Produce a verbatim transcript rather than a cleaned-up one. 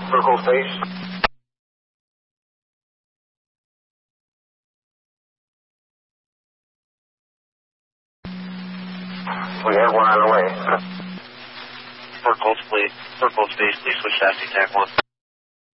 Circle space. We have one on the way. Circle, please. Circle space, please switch taxi, tag one.